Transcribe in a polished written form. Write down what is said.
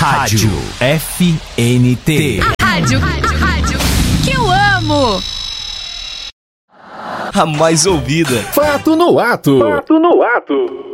Rádio FNT. A rádio que eu amo. A mais ouvida. Fato no ato.